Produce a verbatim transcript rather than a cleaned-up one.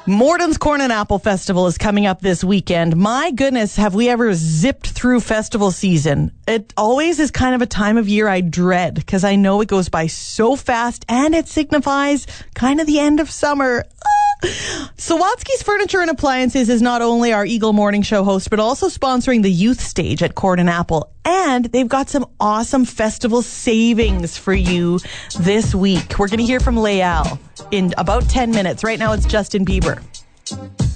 Morton's Corn and Apple Festival is coming up this weekend. My goodness, have we ever zipped through festival season? It always is kind of a time of year I dread because I know it goes by so fast and it signifies kind of the end of summer. Sawatsky's Furniture and Appliances is not only our Eagle Morning Show host, but also sponsoring the youth stage at Corn and Apple. And they've got some awesome festival savings for you this week. We're going to hear from Layal in about ten minutes. Right now, it's Justin Bieber.